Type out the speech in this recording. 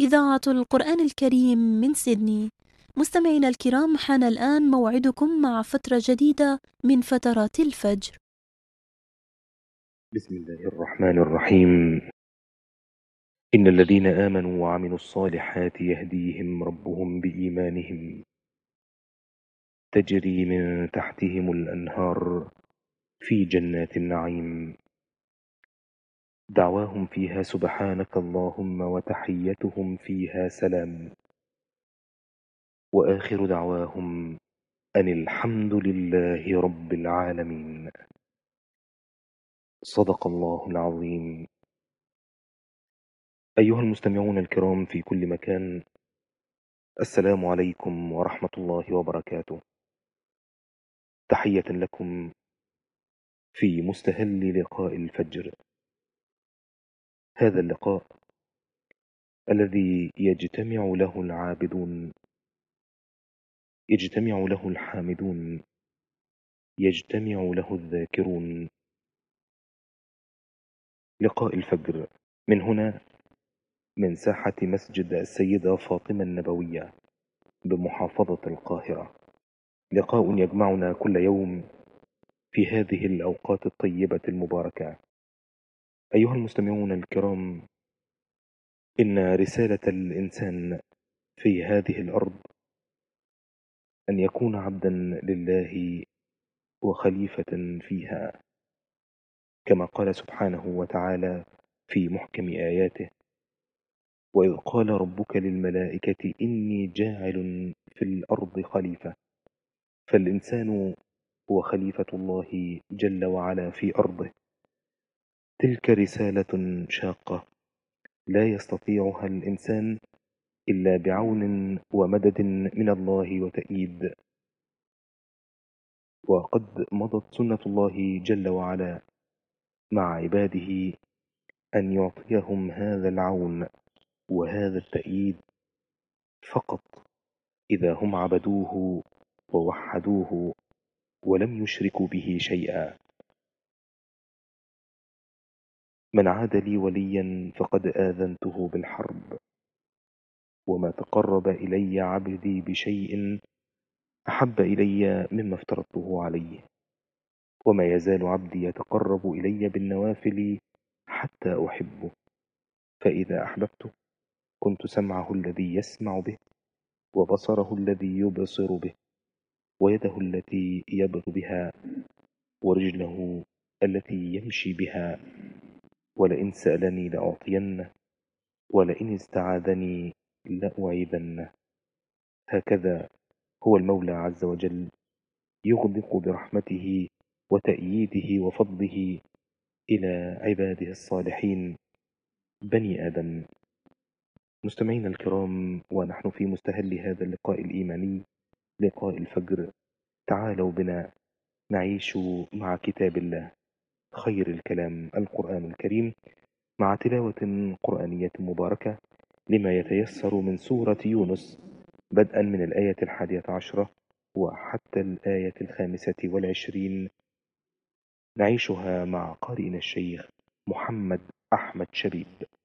إذاعة القرآن الكريم من سيدني. مستمعينا الكرام، حان الآن موعدكم مع فترة جديدة من فترات الفجر. بسم الله الرحمن الرحيم. إن الذين آمنوا وعملوا الصالحات يهديهم ربهم بإيمانهم تجري من تحتهم الأنهار في جنات النعيم دعواهم فيها سبحانك اللهم وتحيتهم فيها سلام وآخر دعواهم أن الحمد لله رب العالمين. صدق الله العظيم. أيها المستمعون الكرام في كل مكان، السلام عليكم ورحمة الله وبركاته. تحية لكم في مستهل لقاء الفجر، هذا اللقاء الذي يجتمع له العابدون، يجتمع له الحامدون، يجتمع له الذاكرون. لقاء الفجر من هنا، من ساحة مسجد السيدة فاطمة النبوية بمحافظة القاهرة. لقاء يجمعنا كل يوم في هذه الأوقات الطيبة المباركة. أيها المستمعون الكرام، إن رسالة الإنسان في هذه الأرض أن يكون عبدا لله وخليفة فيها، كما قال سبحانه وتعالى في محكم آياته: وإذ قال ربك للملائكة إني جاعل في الأرض خليفة. فالإنسان هو خليفة الله جل وعلا في أرضه. تلك رسالة شاقة لا يستطيعها الإنسان إلا بعون ومدد من الله وتأييد. وقد مضت سنة الله جل وعلا مع عباده أن يعطيهم هذا العون وهذا التأييد فقط إذا هم عبدوه ووحدوه ولم يشركوا به شيئا. من عاد لي وليا فقد آذنته بالحرب، وما تقرب إلي عبدي بشيء أحب إلي مما افترضته عليه، وما يزال عبدي يتقرب إلي بالنوافل حتى أحبه، فإذا أحببته كنت سمعه الذي يسمع به، وبصره الذي يبصر به، ويده التي يبغ بها، ورجله التي يمشي بها. ولئن سألني لأعطينه، ولئن استعاذني لأعيذنه. هكذا هو المولى عز وجل يغدق برحمته وتأييده وفضله إلى عباده الصالحين بني آدم. مستمعين الكرام، ونحن في مستهل هذا اللقاء الإيماني، لقاء الفجر، تعالوا بنا نعيش مع كتاب الله، خير الكلام القرآن الكريم، مع تلاوة قرآنية مباركة لما يتيسر من سورة يونس، بدءا من الآية 11 وحتى الآية 25، نعيشها مع قارئنا الشيخ محمد أحمد شبيب.